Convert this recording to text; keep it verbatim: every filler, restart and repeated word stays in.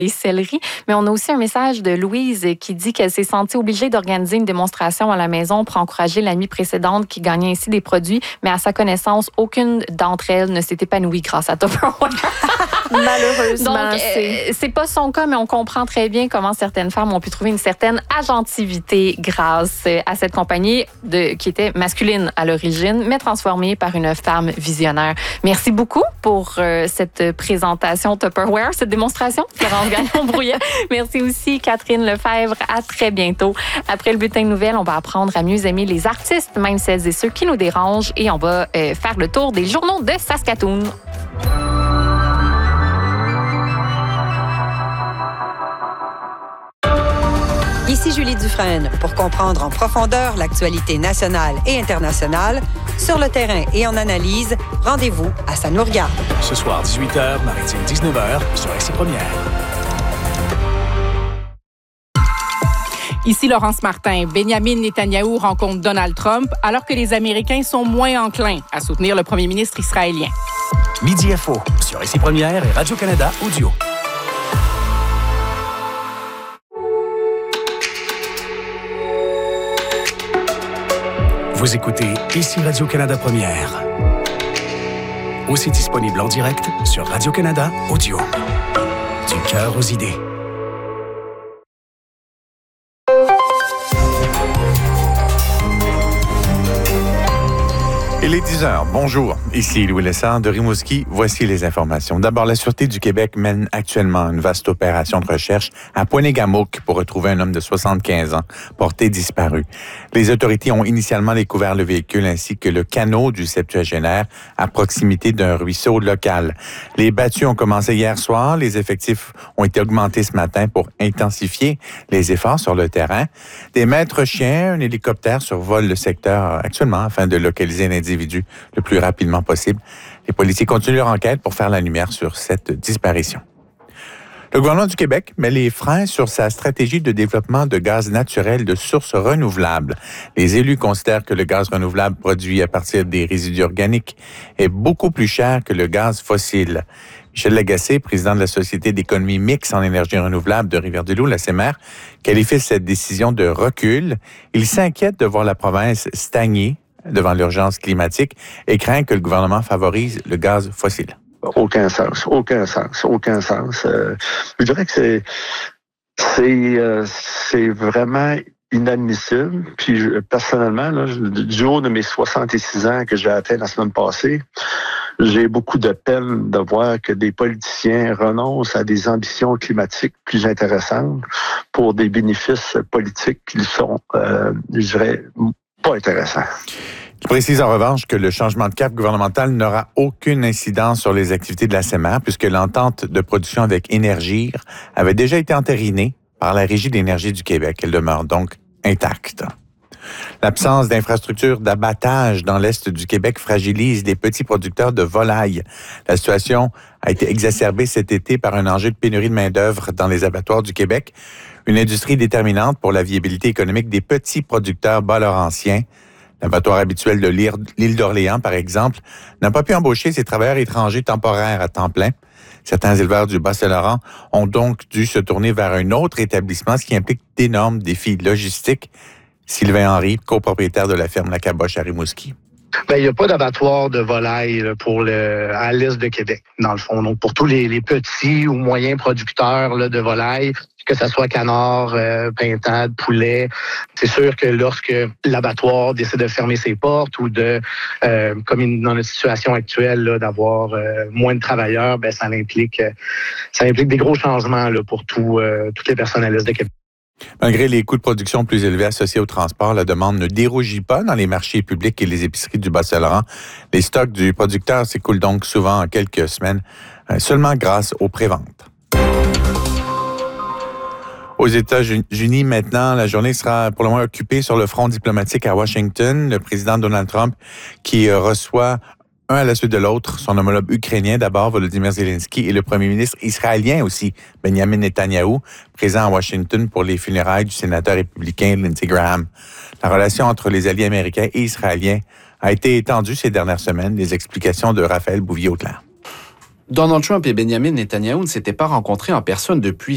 les céleris. Mais on a aussi un message de Louise qui dit qu'elle s'est sentie obligée d'organiser une démonstration à la maison pour encourager la nuit précédente qui gagnait ainsi des produits. Mais à sa connaissance, aucune d'entre elles ne s'est épanouie grâce à Tupperware. Malheureusement. Donc, c'est... Euh, c'est pas son cas, mais on comprend très bien comment certaines femmes ont pu trouver une certaine agentivité grâce à cette compagnie de, qui était masculine à l'origine, mais transformée par une femme visionnaire. Merci beaucoup pour euh, cette présentation Tupperware, cette démonstration. Florence Gagnon-Brouillet. Merci aussi Catherine Lefebvre. À très bientôt. Après le bulletin de nouvelles, on va apprendre à mieux aimer les artistes, même celles et ceux qui nous dérangent, et on va euh, faire le tour des journaux de Saskatoon. Ici Julie Dufresne pour comprendre en profondeur l'actualité nationale et internationale. Sur le terrain et en analyse, rendez-vous à Ça nous regarde. Ce soir, dix-huit heures, Maritime dix-neuf heures, sur R C Première. Ici Laurence Martin. Benjamin Netanyahou rencontre Donald Trump alors que les Américains sont moins enclins à soutenir le premier ministre israélien. Midi Info, sur R C Première et Radio-Canada Audio. Vous écoutez Ici Radio-Canada Première. Aussi disponible en direct sur Radio-Canada Audio. Du cœur aux idées. Il est dix heures. Bonjour. Ici Louis Lessard de Rimouski. Voici les informations. D'abord, la Sûreté du Québec mène actuellement une vaste opération de recherche à Pointe-Gamouk pour retrouver un homme de soixante-quinze ans porté disparu. Les autorités ont initialement découvert le véhicule ainsi que le canot du septuagénaire à proximité d'un ruisseau local. Les battues ont commencé hier soir. Les effectifs ont été augmentés ce matin pour intensifier les efforts sur le terrain. Des maîtres chiens, un hélicoptère survole le secteur actuellement afin de localiser l'individu le plus rapidement possible. Les policiers continuent leur enquête pour faire la lumière sur cette disparition. Le gouvernement du Québec met les freins sur sa stratégie de développement de gaz naturel de sources renouvelables. Les élus considèrent que le gaz renouvelable produit à partir des résidus organiques est beaucoup plus cher que le gaz fossile. Michel Lagacé, président de la Société d'économie mixte en énergie renouvelable de Rivière-du-Loup, la C E M R, qualifie cette décision de recul. Il s'inquiète de voir la province stagner devant l'urgence climatique et craint que le gouvernement favorise le gaz fossile. Aucun sens, aucun sens, aucun sens. Euh, je dirais que c'est c'est euh, c'est vraiment inadmissible. Puis je, personnellement, là, du haut de mes soixante-six ans que j'ai atteint la semaine passée, j'ai beaucoup de peine de voir que des politiciens renoncent à des ambitions climatiques plus intéressantes pour des bénéfices politiques qui sont, euh, je dirais, pas intéressants. Il précise en revanche que le changement de cap gouvernemental n'aura aucune incidence sur les activités de la C E M R puisque l'entente de production avec Énergir avait déjà été entérinée par la Régie d'énergie du Québec. Elle demeure donc intacte. L'absence d'infrastructures d'abattage dans l'est du Québec fragilise les petits producteurs de volailles. La situation a été exacerbée cet été par un enjeu de pénurie de main-d'œuvre dans les abattoirs du Québec, une industrie déterminante pour la viabilité économique des petits producteurs bas-laurentiens. L'abattoir habituel de l'île d'Orléans, par exemple, n'a pas pu embaucher ses travailleurs étrangers temporaires à temps plein. Certains éleveurs du Bas-Saint-Laurent ont donc dû se tourner vers un autre établissement, ce qui implique d'énormes défis logistiques. Sylvain Henry, copropriétaire de la ferme La Caboche à Rimouski. Ben, il n'y a pas d'abattoir de volaille là, pour le, à l'est de Québec, dans le fond. Donc, pour tous les, les petits ou moyens producteurs là, de volaille, que ce soit canard, euh, pintade, poulet, c'est sûr que lorsque l'abattoir décide de fermer ses portes ou de, euh, comme dans la situation actuelle, là, d'avoir euh, moins de travailleurs, ben ça implique, ça implique des gros changements là, pour tout, euh, toutes les personnes à l'est de Québec. Malgré les coûts de production plus élevés associés au transport, la demande ne dérougit pas dans les marchés publics et les épiceries du Bas-Saint-Laurent. Les stocks du producteur s'écoulent donc souvent en quelques semaines, seulement grâce aux préventes. Aux États-Unis, maintenant, la journée sera pour le moins occupée sur le front diplomatique à Washington. Le président Donald Trump qui reçoit un à la suite de l'autre, son homologue ukrainien d'abord, Volodymyr Zelensky, et le premier ministre israélien aussi, Benjamin Netanyahou, présent à Washington pour les funérailles du sénateur républicain Lindsey Graham. La relation entre les alliés américains et israéliens a été étendue ces dernières semaines. Les explications de Raphaël Bouvier-Auclair. Donald Trump et Benjamin Netanyahou ne s'étaient pas rencontrés en personne depuis